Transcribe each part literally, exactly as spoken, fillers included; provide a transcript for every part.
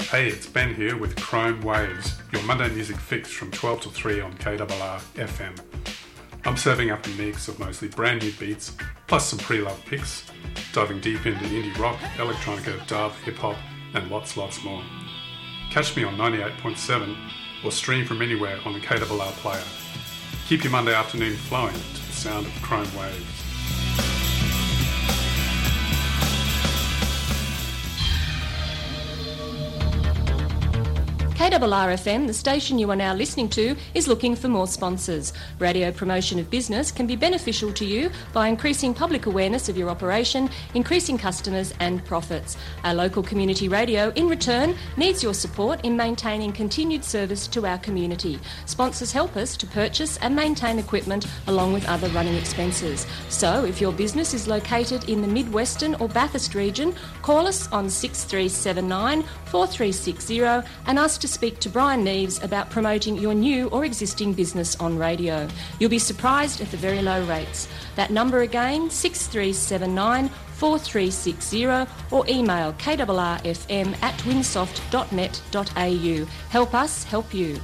Hey, it's Ben here with Chrome Waves, your Monday music fix from twelve to three on K R R F M. I'm serving up a mix of mostly brand new beats, plus some pre-loved picks, diving deep into indie rock, electronica, dub, hip-hop, and lots, lots more. Catch me on ninety-eight point seven or stream from anywhere on the K R R player. Keep your Monday afternoon flowing to the sound of Chrome Waves. K R R F M, the station you are now listening to, is looking for more sponsors. Radio promotion of business can be beneficial to you by increasing public awareness of your operation, increasing customers and profits. Our local community radio, in return, needs your support in maintaining continued service to our community. Sponsors help us to purchase and maintain equipment along with other running expenses. So, if your business is located in the Mid-Western or Bathurst region, call us on six three seven nine, four three six zero and ask to speak to Brian Neves about promoting your new or existing business on radio. You'll be surprised at the very low rates. That number again, six three seven nine, four three six zero, or email k r r f m at winsoft dot net dot a u. Help us help you.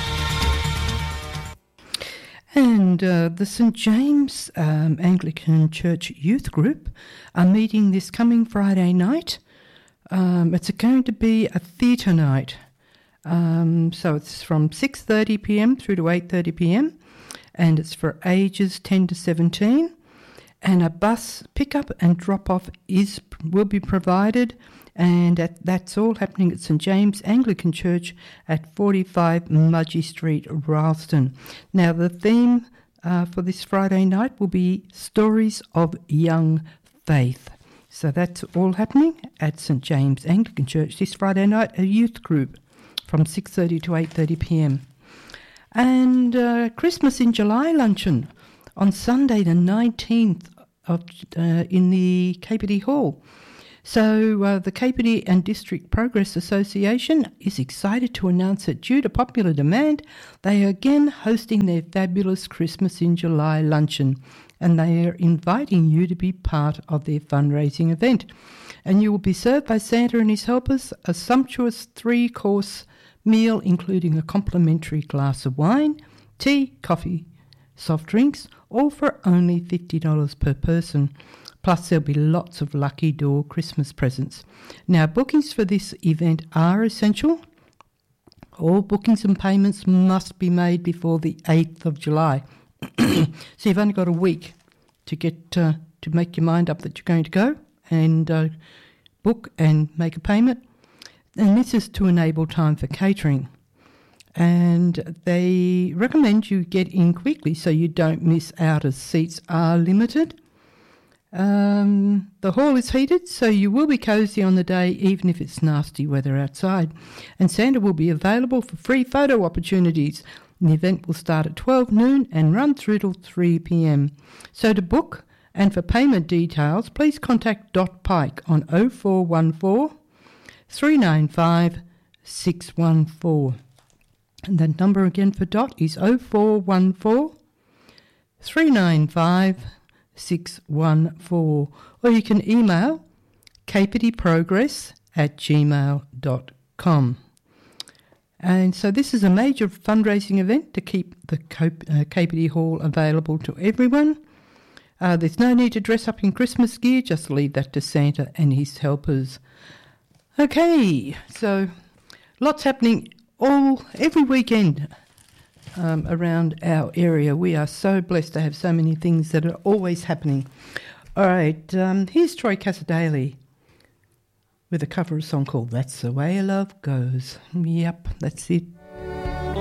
And uh, the St James um, Anglican Church Youth Group are meeting this coming Friday night. Um, it's going to be a theatre night. Um, so it's from six thirty p m through to eight thirty p m and it's for ages ten to seventeen, and a bus pickup and drop-off is will be provided, and at, that's all happening at St James Anglican Church at forty-five Mudgee Street, Ralston. Now the theme uh, for this Friday night will be Stories of Young Faith. So that's all happening at St James Anglican Church this Friday night, a youth group, from six thirty to eight thirty p m. And uh, Christmas in July luncheon on Sunday the nineteenth of uh, in the Capity Hall. So uh, the Capity and District Progress Association is excited to announce that due to popular demand, they are again hosting their fabulous Christmas in July luncheon, and they are inviting you to be part of their fundraising event. And you will be served by Santa and his helpers a sumptuous three-course meal including a complimentary glass of wine, tea, coffee, soft drinks, all for only fifty dollars per person. Plus there'll be lots of lucky door Christmas presents. Now bookings for this event are essential. All bookings and payments must be made before the eighth of July. So you've only got a week to get uh, to make your mind up that you're going to go and uh, book and make a payment. And this is to enable time for catering. And they recommend you get in quickly so you don't miss out as seats are limited. Um, the hall is heated, so you will be cosy on the day even if it's nasty weather outside. And Santa will be available for free photo opportunities. The event will start at twelve noon and run through till three p m. So to book and for payment details, please contact Dot Pike on oh four one four, three nine five, six one four. And that number again for Dot is oh four one four, three nine five, six one four. Or you can email capityprogress at gmail dot com. And so this is a major fundraising event to keep the Cap- uh, Capity Hall available to everyone. Uh, there's no need to dress up in Christmas gear, just leave that to Santa and his helpers. Okay, so lots happening all every weekend um, around our area. We are so blessed to have so many things that are always happening. All right, um, here's Troy Casadale with a cover of a song called That's the Way Love Goes. Yep, that's it.